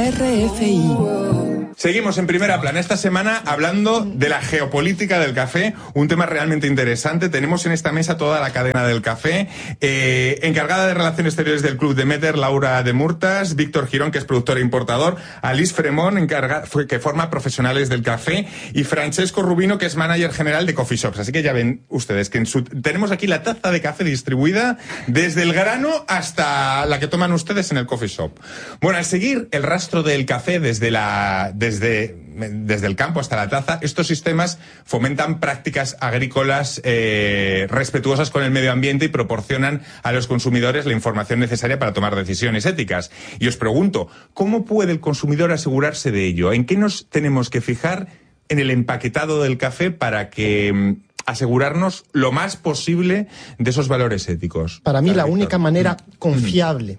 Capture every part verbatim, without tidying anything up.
R F I. Seguimos en Primera Plana esta semana hablando de la geopolítica del café, un tema realmente interesante. Tenemos en esta mesa toda la cadena del café, eh, encargada de Relaciones Exteriores del Club Demeter, Laura de Murtas, Víctor Girón, que es productor e importador, Alice Fremont, encarga, que forma profesionales del café, y Francesco Rubino, que es manager general de Coffee Shops. Así que ya ven ustedes que en su, tenemos aquí la taza de café distribuida desde el grano hasta la que toman ustedes en el coffee shop. Bueno, al seguir el rastro del café desde la... Desde, desde el campo hasta la taza, estos sistemas fomentan prácticas agrícolas eh, respetuosas con el medio ambiente y proporcionan a los consumidores la información necesaria para tomar decisiones éticas. Y os pregunto, ¿cómo puede el consumidor asegurarse de ello? ¿En qué nos tenemos que fijar en el empaquetado del café para que asegurarnos lo más posible de esos valores éticos? Para mí, la única manera confiable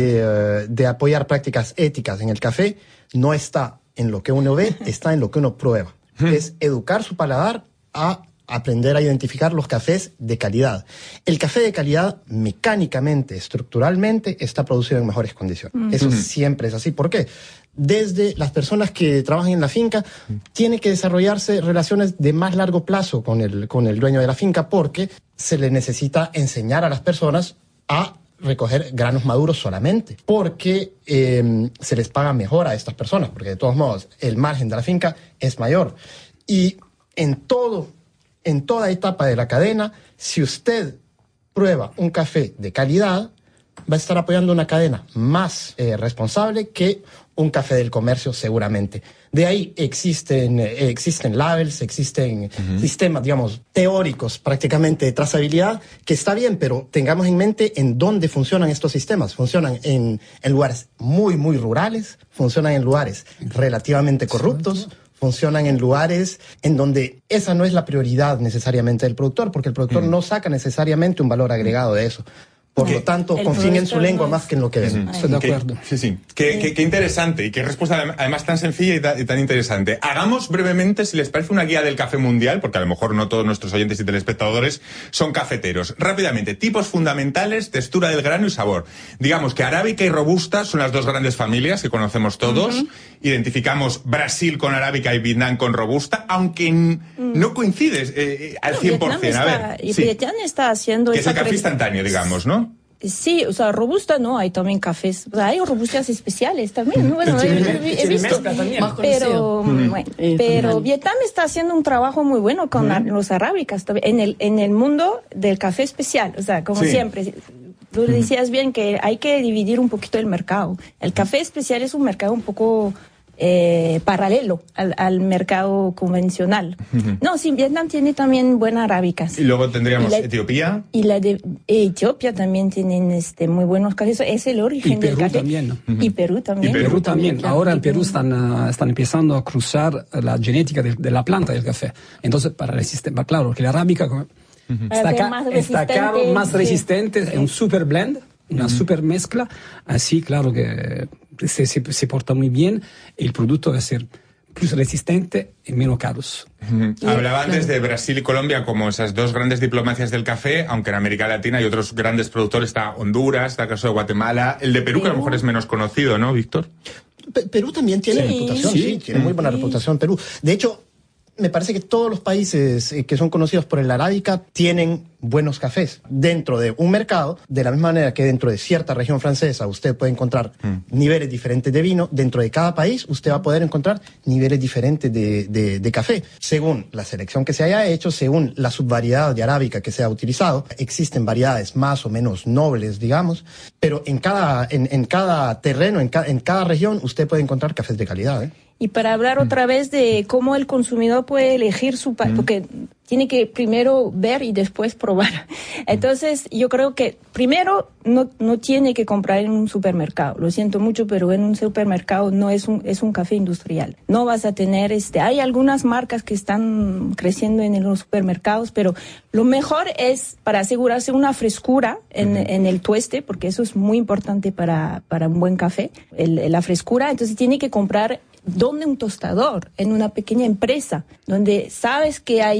de, de apoyar prácticas éticas en el café no está en lo que uno ve, está en lo que uno prueba. Es educar su paladar a aprender a identificar los cafés de calidad. El café de calidad, mecánicamente, estructuralmente, está producido en mejores condiciones. Uh-huh. Eso siempre es así. ¿Por qué? Desde las personas que trabajan en la finca, tiene que desarrollarse relaciones de más largo plazo con el, con el dueño de la finca, porque se le necesita enseñar a las personas a recoger granos maduros solamente, porque eh, se les paga mejor a estas personas, porque de todos modos el margen de la finca es mayor. Y en todo, en toda etapa de la cadena, si usted prueba un café de calidad, va a estar apoyando una cadena más eh, responsable que un café del comercio, seguramente. De ahí existen, eh, existen labels, existen uh-huh. sistemas, digamos, teóricos prácticamente de trazabilidad, que está bien, pero tengamos en mente en dónde funcionan estos sistemas. Funcionan en, en lugares muy, muy rurales, funcionan en lugares relativamente corruptos, funcionan en lugares en donde esa no es la prioridad necesariamente del productor, porque el productor uh-huh. no saca necesariamente un valor agregado de eso. Por lo tanto, confíen en su lengua más que en lo que ven. Estoy de acuerdo. Sí, sí. Qué, qué, qué interesante y qué respuesta además tan sencilla y, ta, y tan interesante. Hagamos brevemente, si les parece, una guía del café mundial, porque a lo mejor no todos nuestros oyentes y telespectadores son cafeteros. Rápidamente, tipos fundamentales, textura del grano y sabor. Digamos que arábica y robusta son las dos grandes familias que conocemos todos. Uh-huh. Identificamos Brasil con arábica y Vietnam con robusta, aunque n- uh-huh. no coincides eh, al no, cien por ciento. Vietnam a ver, está, y sí. Vietnam está haciendo... Que es el café pre- instantáneo, digamos, ¿no? Sí, o sea, robusta no, hay también cafés, o sea, hay robustas especiales también, ¿no? Bueno, he, he, he visto, pero, mm. bueno, pero Vietnam está haciendo un trabajo muy bueno con uh-huh. los arábicas, en el, en el mundo del café especial, o sea, como sí. siempre. Tú decías bien que hay que dividir un poquito el mercado. El café especial es un mercado un poco eh, paralelo al, al mercado convencional. Uh-huh. No, sí, Vietnam tiene también buenas arábicas. Y luego tendríamos y la, Etiopía. Y la de Etiopía también tienen este muy buenos cafés. Es el origen y Perú del café. También. Uh-huh. Y Perú también. Y Perú, Perú también. Claro. Ahora en Perú están, uh, están empezando a cruzar la genética de, de la planta del café. Entonces, para resistir, claro, que la arábica uh-huh. está, ca- más está caro, más sí. resistente, sí. es un super blend, una uh-huh. super mezcla. Así, claro que se, se, se porta muy bien y el producto va a ser plus resistente y menos caros. Uh-huh. Hablaba antes de Brasil y Colombia como esas dos grandes diplomacias del café, aunque en América Latina hay otros grandes productores. Está Honduras, está el caso de Guatemala, el de Perú, Perú. que a lo mejor es menos conocido, ¿no, Víctor? Pe- Perú también tiene sí. reputación, sí, sí tiene muy buena sí. reputación Perú. De hecho, me parece que todos los países que son conocidos por el arábica tienen buenos cafés dentro de un mercado, de la misma manera que dentro de cierta región francesa usted puede encontrar mm. niveles diferentes de vino. Dentro de cada país usted va a poder encontrar niveles diferentes de, de, de café. Según la selección que se haya hecho, según la subvariedad de arábica que se ha utilizado, existen variedades más o menos nobles, digamos, pero en cada, en, en cada terreno, en, ca, en cada región, usted puede encontrar cafés de calidad, ¿eh? Y para hablar otra vez de cómo el consumidor puede elegir su país, porque tiene que primero ver y después probar. Entonces, yo creo que primero no, no tiene que comprar en un supermercado. Lo siento mucho, pero en un supermercado no es un, es un café industrial. No vas a tener, este, hay algunas marcas que están creciendo en los supermercados, pero lo mejor es para asegurarse una frescura en, uh-huh. en el tueste, porque eso es muy importante para, para un buen café, el, la frescura. Entonces, tiene que comprar donde un tostador, en una pequeña empresa, donde sabes que hay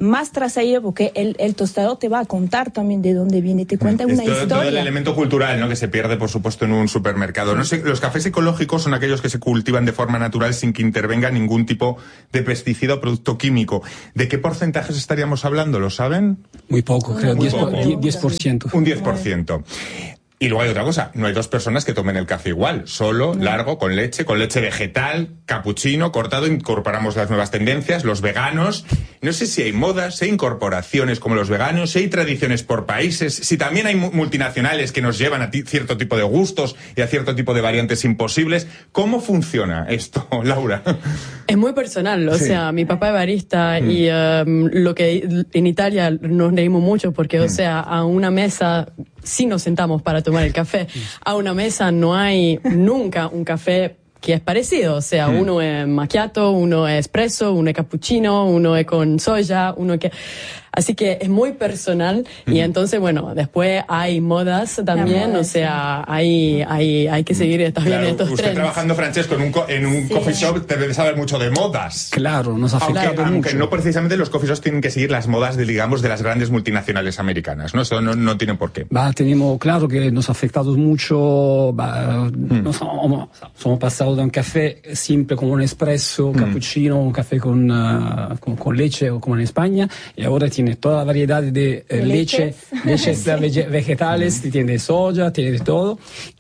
más trascendido porque el, el tostador te va a contar también de dónde viene, te cuenta una es todo, historia. Todo el elemento cultural, ¿no?, que se pierde, por supuesto, en un supermercado. No sé, los cafés ecológicos son aquellos que se cultivan de forma natural sin que intervenga ningún tipo de pesticida o producto químico. ¿De qué porcentajes estaríamos hablando? ¿Lo saben? Muy poco, creo, Muy diez por ciento. diez por ciento. Un diez por ciento. Y luego hay otra cosa, no hay dos personas que tomen el café igual, solo, no. largo, con leche, con leche vegetal, capuchino, cortado, incorporamos las nuevas tendencias, los veganos. No sé si hay modas, si hay incorporaciones como los veganos, si hay tradiciones por países, si también hay multinacionales que nos llevan a cierto tipo de gustos y a cierto tipo de variantes imposibles. ¿Cómo funciona esto, Laura? Es muy personal, o sí. sea, mi papá es barista mm. y um, lo que en Italia nos reímos mucho porque, mm. o sea, a una mesa, si nos sentamos para tomar el café, a una mesa no hay nunca un café que es parecido, o sea, mm. uno es macchiato, uno es espresso, uno es cappuccino, uno es con soya, uno que... Así que es muy personal y entonces, bueno, después hay modas también, moda, o sea, sí. hay, hay, hay que seguir también claro, estos usted trends. Trabajando, Francesco, en un, co en un sí. coffee shop debe saber mucho de modas. Claro, nos afecta aunque, mucho. Aunque no precisamente los coffee shops tienen que seguir las modas de, digamos, de las grandes multinacionales americanas, ¿no? Eso no, no tiene por qué. Va, tenemos, claro que nos ha afectado mucho, va, mm. nos somos, somos pasados de un café simple como un espresso, mm. cappuccino, un café con, uh, con, con leche o como en España, y ahora tiene toda la variedad de, eh, leche, leches sí. vegetales, tiene soya, tiene de todo.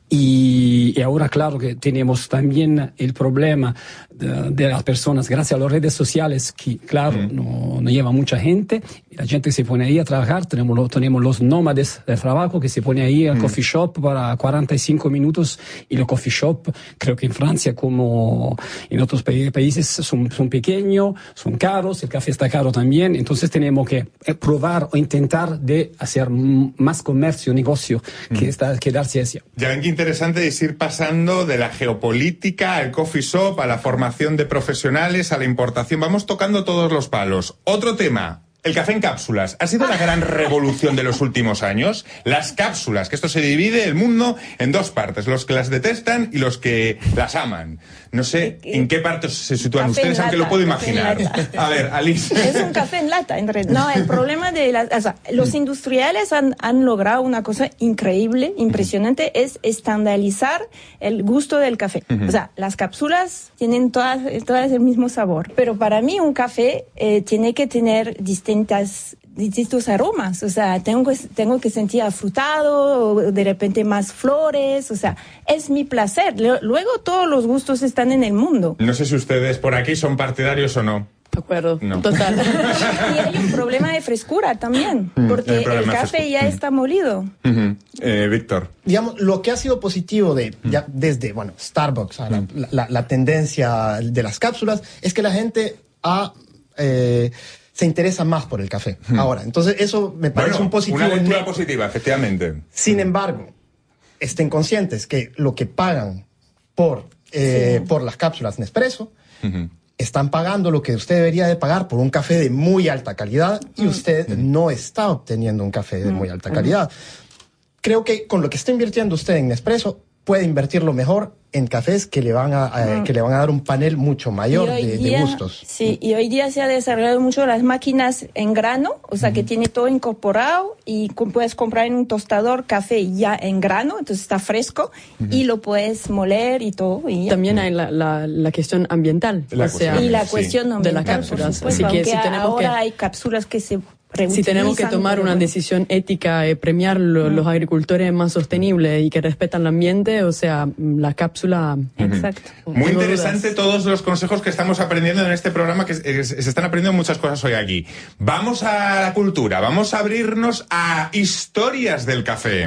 Y, y ahora, claro, que tenemos también el problema de, de las personas, gracias a las redes sociales, que, claro, mm. no, no lleva mucha gente, y la gente se pone ahí a trabajar. Tenemos, lo, tenemos los nómades del trabajo que se pone ahí al mm. coffee shop para cuarenta y cinco minutos, y los coffee shop, creo que en Francia como en otros países, son, son pequeños, son caros, el café está caro también, entonces tenemos que probar o intentar de hacer más comercio, negocio, mm. que está, quedarse así. Ya ven que interesante es ir pasando de la geopolítica al coffee shop, a la formación de profesionales, a la importación. Vamos tocando todos los palos. Otro tema. El café en cápsulas ha sido la gran revolución de los últimos años. Las cápsulas, que esto se divide el mundo en dos partes, los que las detestan y los que las aman. No sé en qué parte se sitúan café ustedes, aunque lata, lo puedo imaginar. A ver, Alice. Es un café en lata, en realidad. No, el problema de las, o sea, los industriales han, han logrado una cosa increíble, impresionante, es estandarizar el gusto del café. Uh-huh. O sea, las cápsulas tienen todas, todas el mismo sabor, pero para mí un café eh, tiene que tener distintas distintos aromas, o sea, tengo que, tengo que sentir afrutado, o de repente más flores, o sea, es mi placer. Luego todos los gustos están en el mundo. No sé si ustedes por aquí son partidarios o no. De acuerdo, no. Total. Y hay un problema de frescura también, porque el, el café ya está molido. Uh-huh. eh, Víctor. Digamos, lo que ha sido positivo de, uh-huh. ya desde, bueno, Starbucks, a la, uh-huh. la, la, la tendencia de las cápsulas, es que la gente ha... Eh, se interesa más por el café. Hmm. Ahora, entonces eso me parece bueno, un positivo. Una lectura neto. Positiva, efectivamente. Sin embargo, estén conscientes que lo que pagan por, eh, sí. por las cápsulas Nespresso, uh-huh. están pagando lo que usted debería de pagar por un café de muy alta calidad y usted uh-huh. no está obteniendo un café de uh-huh. muy alta calidad. Uh-huh. Creo que con lo que está invirtiendo usted en Nespresso, puede invertirlo mejor en cafés que le van a, a mm. que le van a dar un panel mucho mayor de, día, de gustos. Sí, y hoy día se ha desarrollado mucho las máquinas en grano, o sea, mm. que tiene todo incorporado y puedes comprar en un tostador café ya en grano, entonces está fresco mm. y lo puedes moler y todo. Y también hay la, la, la cuestión ambiental. La o sea, y la cuestión sí. de las cápsulas. Así que si tenemos ahora que... hay cápsulas que se... Si tenemos que tomar una decisión ética, eh, premiar lo, mm. los agricultores más sostenibles y que respetan el ambiente, o sea, la cápsula... Exacto. Muy interesante todos los consejos que estamos aprendiendo en este programa, que se, se están aprendiendo muchas cosas hoy aquí. Vamos a la cultura, vamos a abrirnos a historias del café.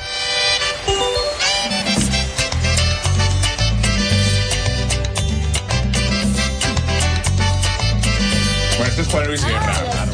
Bueno, esto es Juan Luis Guerra.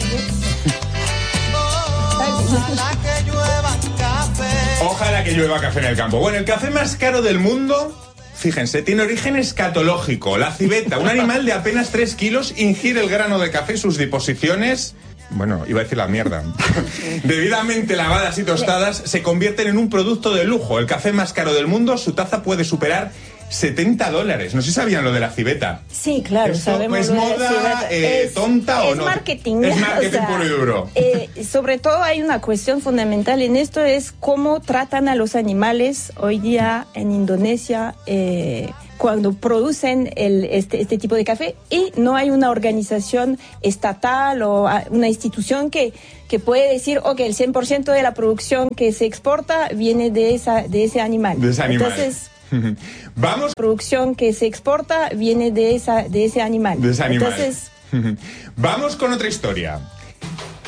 Ojalá que llueva café en el campo. Bueno, el café más caro del mundo, fíjense, tiene origen escatológico. La civeta, un animal de apenas tres kilos, ingiere el grano de café y sus deposiciones... Bueno, iba a decir la mierda. Debidamente lavadas y tostadas, se convierten en un producto de lujo. El café más caro del mundo, su taza puede superar setenta dólares. No sé si sabían lo de la civeta. Sí, claro, ¿Esto sabemos es lo de la moda civeta. eh, Es- tonta o es no? marketing. Es marketing O sea, puro y duro. eh, sobre todo hay una cuestión fundamental en esto, es cómo tratan a los animales hoy día en Indonesia eh, cuando producen el, este, este tipo de café, y no hay una organización estatal o a- una institución que, que puede decir, ok, el cien por ciento de la producción que se exporta viene de, esa, de ese animal. De ese animal. Entonces, Vamos producción que se exporta viene de, esa, de ese animal. de ese animal. Entonces, Vamos con otra historia.